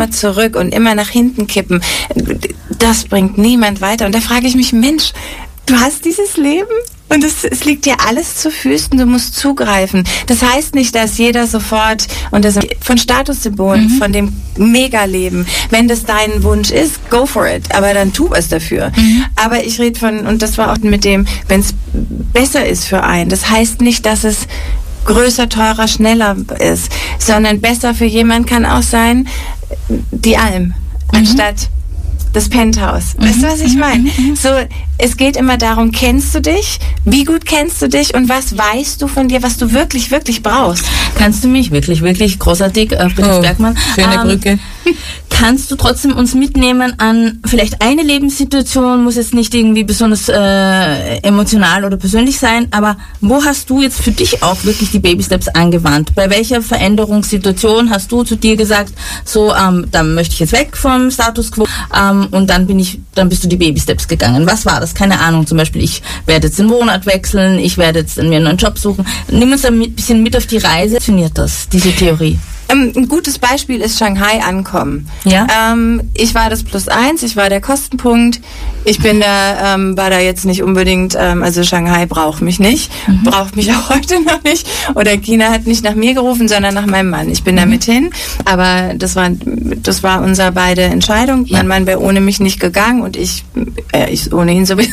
zurück und immer nach hinten kippen, das bringt niemand weiter. Und da frage ich mich, Mensch, du hast dieses Leben und es liegt dir alles zu Füßen, du musst zugreifen. Das heißt nicht, dass jeder sofort, und das von Statussymbolen, von dem Megaleben, wenn das dein Wunsch ist, go for it, aber dann tu was dafür. Aber ich rede von, und das war auch mit dem, wenn es besser ist für einen, das heißt nicht, dass es größer, teurer, schneller ist, sondern besser für jemanden kann auch sein, die Alm, anstatt das Penthouse. Weißt du, was ich meine? So, es geht immer darum, kennst du dich? Wie gut kennst du dich? Und was weißt du von dir, was du wirklich, wirklich brauchst? Kannst du mich wirklich, wirklich großartig, Britta Bergmann. Schöne Brücke. Kannst du trotzdem uns mitnehmen an vielleicht eine Lebenssituation, muss jetzt nicht irgendwie besonders emotional oder persönlich sein, aber wo hast du jetzt für dich auch wirklich die Baby Steps angewandt? Bei welcher Veränderungssituation hast du zu dir gesagt, so, dann möchte ich jetzt weg vom Status Quo, und dann bist du die Baby Steps gegangen. Was war das? Keine Ahnung. Zum Beispiel, ich werde jetzt den Wohnort wechseln, ich werde jetzt mir einen neuen Job suchen. Nimm uns ein bisschen mit auf die Reise. Funktioniert das, diese Theorie? Ein gutes Beispiel ist Shanghai ankommen. Ja. Ich war das +1, ich war der Kostenpunkt. Ich bin da, war da jetzt nicht unbedingt, also Shanghai braucht mich nicht, braucht mich auch heute noch nicht. Oder China hat nicht nach mir gerufen, sondern nach meinem Mann. Ich bin da mit hin, aber das war unsere beide Entscheidung. Ja. Mein Mann wäre ohne mich nicht gegangen und ich ohnehin sowieso.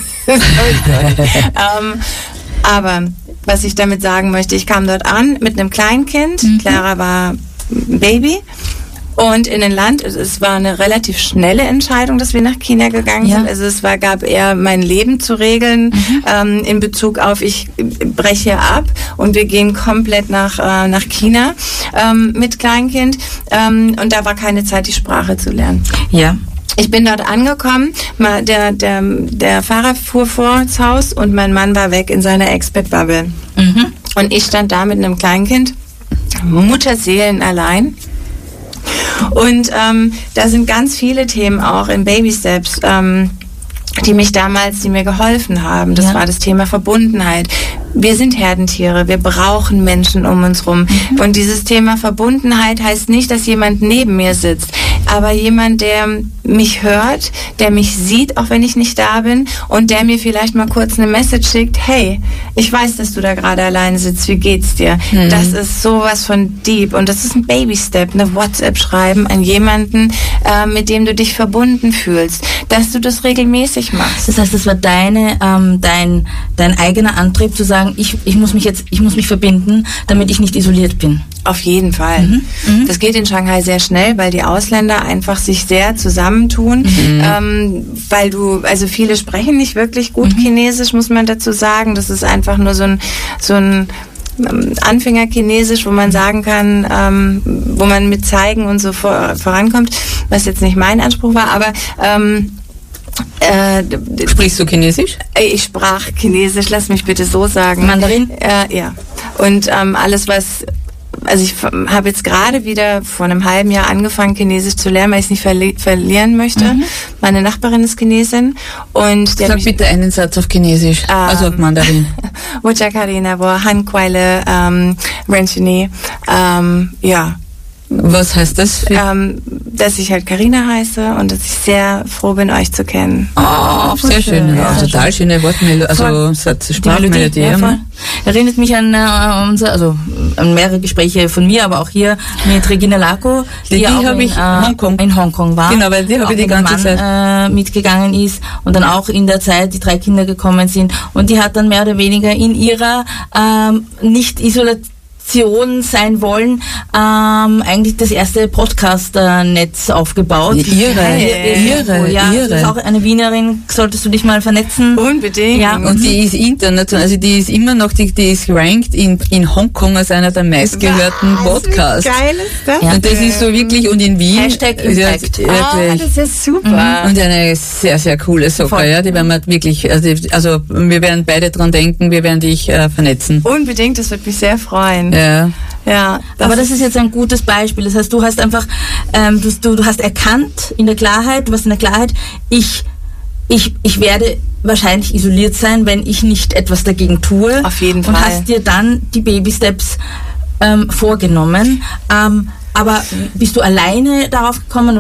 Aber was ich damit sagen möchte, ich kam dort an mit einem Kleinkind. Clara war Baby und in ein Land. Es war eine relativ schnelle Entscheidung, dass wir nach China gegangen sind. Also gab eher mein Leben zu regeln in Bezug auf, ich breche ab und wir gehen komplett nach China mit Kleinkind und da war keine Zeit, die Sprache zu lernen. Ja. Ich bin dort angekommen, der Fahrer fuhr vors Haus und mein Mann war weg in seiner Expat-Bubble. Und ich stand da mit einem Kleinkind, Mutterseelen allein. Und da sind ganz viele Themen auch in Baby Steps, die mir geholfen haben. Das war das Thema Verbundenheit. Wir sind Herdentiere, wir brauchen Menschen um uns rum. Und dieses Thema Verbundenheit heißt nicht, dass jemand neben mir sitzt, aber jemand, der mich hört, der mich sieht, auch wenn ich nicht da bin, und der mir vielleicht mal kurz eine Message schickt, hey, ich weiß, dass du da gerade alleine sitzt, wie geht's dir? Das ist sowas von deep und das ist ein Baby-Step, eine WhatsApp schreiben an jemanden, mit dem du dich verbunden fühlst, dass du das regelmäßig machst. Das heißt, das war dein eigener Antrieb zu sagen, ich muss mich verbinden, damit ich nicht isoliert bin. Auf jeden Fall. Das geht in Shanghai sehr schnell, weil die Ausländer einfach sich sehr zusammentun, weil also viele sprechen nicht wirklich gut Chinesisch, muss man dazu sagen. Das ist einfach nur so ein Anfängerchinesisch, wo man sagen kann, wo man mit Zeigen und so vorankommt, was jetzt nicht mein Anspruch war, aber sprichst du Chinesisch? Ich sprach Chinesisch, lass mich bitte so sagen. Mandarin? Ja. Und alles, also ich habe jetzt gerade wieder vor einem halben Jahr angefangen, Chinesisch zu lernen, weil ich es nicht verlieren möchte. Meine Nachbarin ist Chinesin und sag bitte einen Satz auf Chinesisch, also auf Mandarin. Wocha Karina, wo Han Kwaile, Renchini, ja. Was heißt das? Dass ich halt Carina heiße und dass ich sehr froh bin, euch zu kennen. Oh, sehr schön. Ja, total schöne Wortmelodie, also Sprachmelodie. Ja, erinnert mich an an mehrere Gespräche von mir, aber auch hier mit Regina Lako, die auch in Hongkong war. Genau, weil die habe ich die ganze Zeit mitgegangen ist und dann auch in der Zeit die 3 Kinder gekommen sind und die hat dann mehr oder weniger in ihrer Nicht-Isolation sein wollen, eigentlich das erste Podcast-Netz aufgebaut. Ihre. Das ist auch eine Wienerin, solltest du dich mal vernetzen. Unbedingt. Ja. Und die ist international, also die ist immer noch, die ist ranked in Hongkong als einer der meistgehörten Podcasts. Wie geil ist das? Ja. Und das ist so wirklich, und in Wien. #Impact. Das ist super. Und eine sehr, sehr coole Socke, ja, die werden wir wirklich, also wir werden beide dran denken, wir werden dich vernetzen. Unbedingt, das würde mich sehr freuen. Ja. Aber das ist jetzt ein gutes Beispiel. Das heißt, du hast einfach, du hast erkannt in der Klarheit, ich werde wahrscheinlich isoliert sein, wenn ich nicht etwas dagegen tue. Auf jeden Fall. Und hast dir dann die Baby Steps vorgenommen. Aber bist du alleine darauf gekommen?